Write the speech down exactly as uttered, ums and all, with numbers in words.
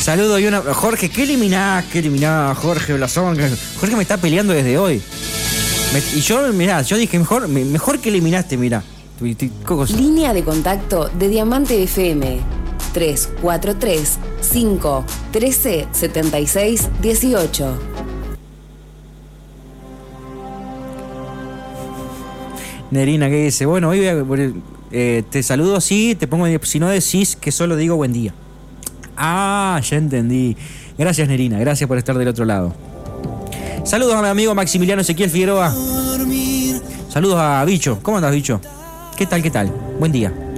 Saludo y una. Jorge, ¿qué eliminás? ¿Qué eliminás, Jorge Blasón? Jorge me está peleando desde hoy. Me, y yo, mirá, yo dije, mejor, mejor que eliminaste, mirá. Línea de contacto de Diamante F M. tres cuatro tres, cinco, uno tres, siete seis, uno ocho. Nerina, ¿qué dice? Bueno, hoy voy a, eh, te saludo así, te pongo, si no decís que solo digo buen día. Ah, ya entendí. Gracias, Nerina, gracias por estar del otro lado. Saludos a mi amigo Maximiliano Ezequiel Figueroa. Saludos a Bicho. ¿Cómo andas, Bicho? ¿Qué tal, qué tal? Buen día.